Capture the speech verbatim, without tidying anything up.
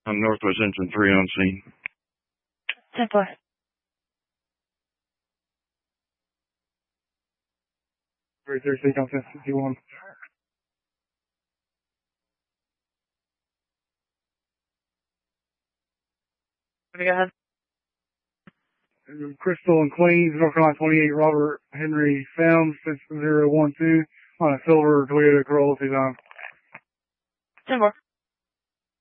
On Northwest Engine three on scene. ten four. three thirty-six on ten fifty-one. Go ahead. Crystal and Queens, North Carolina twenty-eight, Robert Henry found six zero one two on a silver Toyota Corolla Sedan. ten four.